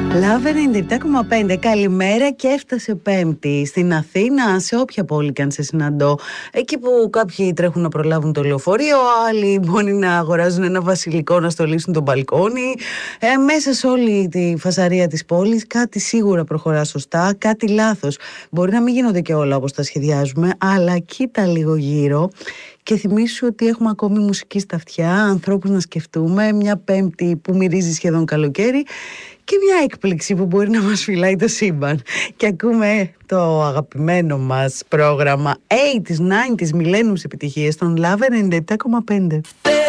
Love 97,5. Καλημέρα και έφτασε Πέμπτη. Στην Αθήνα, σε όποια πόλη και αν σε συναντώ. Εκεί που κάποιοι τρέχουν να προλάβουν το λεωφορείο, άλλοι μπορεί να αγοράζουν ένα βασιλικό να στολίσουν το μπαλκόνι. Μέσα σε όλη τη φασαρία της πόλης, κάτι σίγουρα προχωρά σωστά, κάτι λάθος. Μπορεί να μην γίνονται και όλα όπως τα σχεδιάζουμε, αλλά κοίτα λίγο γύρω. Και θυμίσου ότι έχουμε ακόμη μουσική στα αυτιά, ανθρώπους να σκεφτούμε, μια Πέμπτη που μυρίζει σχεδόν καλοκαίρι και μια έκπληξη που μπορεί να μας φυλάει το σύμπαν. Και ακούμε το αγαπημένο μας πρόγραμμα 80's, 90's, Millenniums επιτυχίες των Love 97,5.